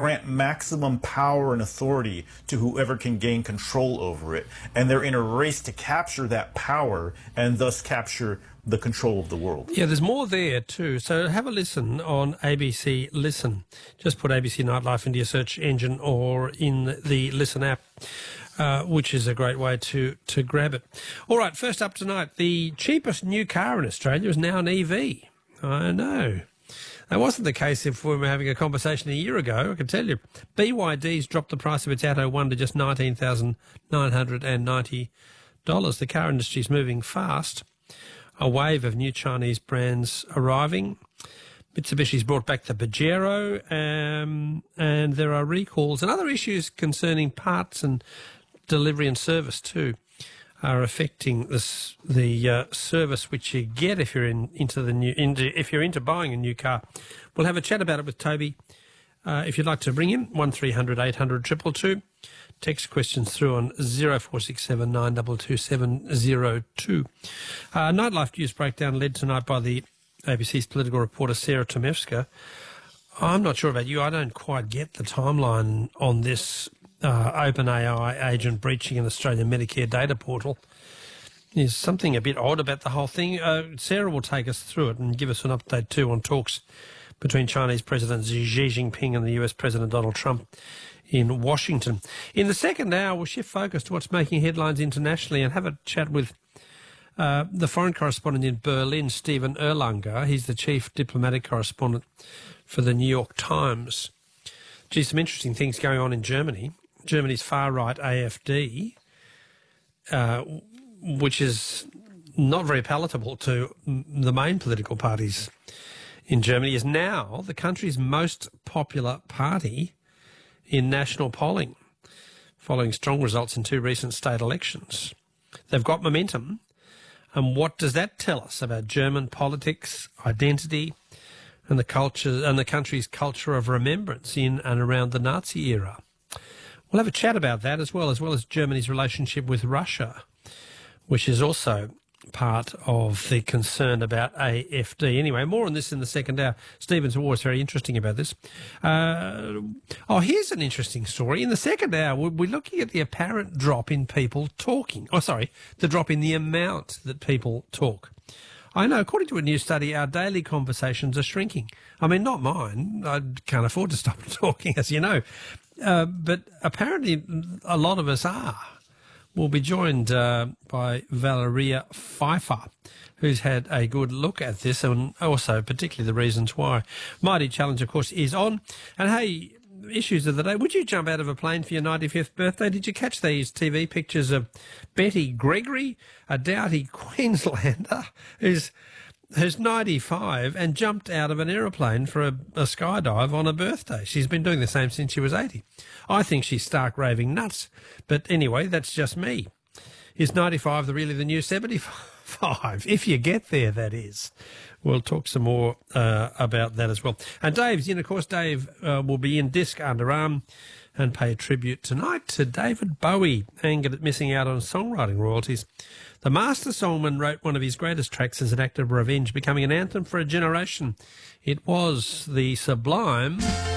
grant maximum power and authority to whoever can gain control over it. And they're in a race to capture that power and thus capture the control of the world. Yeah, there's more there too. So have a listen on ABC Listen. Just put ABC Nightlife into your search engine or in the Listen app, which is a great way to grab it. All right, first up tonight, the cheapest new car in Australia is now an EV. I know. That wasn't the case if we were having a conversation a year ago, I can tell you. BYD's dropped the price of its Atto 1 to just $19,990. The car industry is moving fast. A wave of new Chinese brands arriving. Mitsubishi's brought back the Pajero, and there are recalls and other issues concerning parts and delivery and service too are affecting the service which you get if you're if you're into buying a new car. We'll have a chat about it with Toby. If you'd like to bring in 1300 800 222. Text questions through on 0467 922 702. Nightlife news breakdown led tonight by the ABC's political reporter Sarah Tomevska. I'm not sure about you. I don't quite get the timeline on this OpenAI agent breaching an Australian Medicare data portal. There's something a bit odd about the whole thing. Sarah will take us through it and give us an update too on talks between Chinese President Xi Jinping and the US President Donald Trump in Washington. In the second hour, we'll shift focus to what's making headlines internationally and have a chat with the foreign correspondent in Berlin, Stephen Erlanger. He's the chief diplomatic correspondent for the New York Times. Gee, some interesting things going on in Germany. Germany's far-right AfD, which is not very palatable to the main political parties in Germany, is now the country's most popular party in national polling, following strong results in two recent state elections. They've got momentum. And what does that tell us about German politics, identity, and the culture and the country's culture of remembrance in and around the Nazi era? We'll have a chat about that as well as Germany's relationship with Russia, which is also part of the concern about AfD. Anyway, more on this in the second hour. Stephen's always very interesting about this. Here's an interesting story. In the second hour, we're looking at the apparent drop in people talking. The drop in the amount that people talk. I know, according to a new study, our daily conversations are shrinking. I mean, not mine. I can't afford to stop talking, as you know. But apparently a lot of us are. We'll be joined by Valeria Pfeiffer, who's had a good look at this and also particularly the reasons why. Mighty Challenge, of course, is on. And, hey, issues of the day. Would you jump out of a plane for your 95th birthday? Did you catch these TV pictures of Betty Gregory, a doughty Queenslander who's 95 and jumped out of an aeroplane for a skydive on her birthday? She's been doing the same since she was 80. I think she's stark raving nuts. But anyway, that's just me. Is 95 really the new 75? If you get there, that is. We'll talk some more about that as well. And Dave's in, of course. Dave will be in Disc Underarm and pay a tribute tonight to David Bowie, angered at missing out on songwriting royalties. The master songman wrote one of his greatest tracks as an act of revenge, becoming an anthem for a generation. It was the sublime